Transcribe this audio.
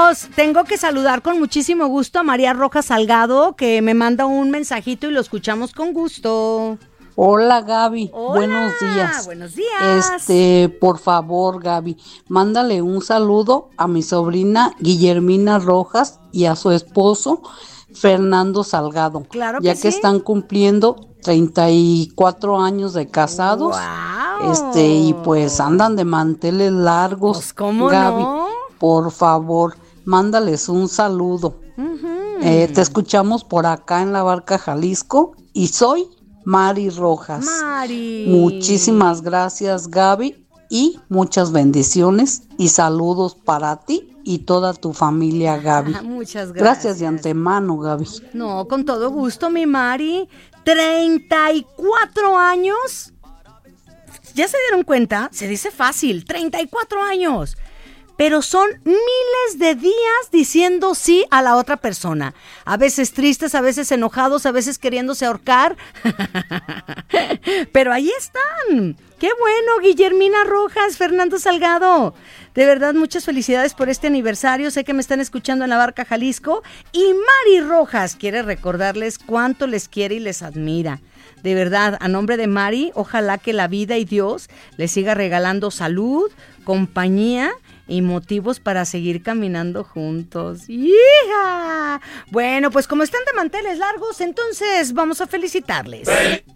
Amigos, tengo que saludar con muchísimo gusto a María Rojas Salgado, que me manda un mensajito y lo escuchamos con gusto. Hola Gaby, Hola, buenos días. buenos días. Por favor Gaby, mándale un saludo a mi sobrina Guillermina Rojas y a su esposo Fernando Salgado, Claro ya que que sí. están cumpliendo 34 años de casados. ¡Guau! Y pues andan de manteles largos. Pues, ¿cómo Gaby, no? por favor, mándales un saludo. Te escuchamos por acá en la Barca Jalisco y soy Mari Rojas. Mari. Muchísimas gracias Gaby y muchas bendiciones y saludos para ti y toda tu familia Gaby. Muchas Gracias gracias. de antemano Gaby. No, con todo gusto, mi Mari. 34 años. ¿Ya se dieron cuenta? Se dice fácil, 34 años. Pero son miles de días diciendo sí a la otra persona. A veces tristes, a veces enojados, a veces queriéndose ahorcar. Pero ahí están. ¡Qué bueno, Guillermina Rojas, Fernando Salgado! De verdad, muchas felicidades por este aniversario. Sé que me están escuchando en la Barca Jalisco. Y Mari Rojas quiere recordarles cuánto les quiere y les admira. De verdad, a nombre de Mari, ojalá que la vida y Dios les siga regalando salud, compañía y motivos para seguir caminando juntos. ¡Hija! Bueno, pues como están de manteles largos, entonces vamos a felicitarles.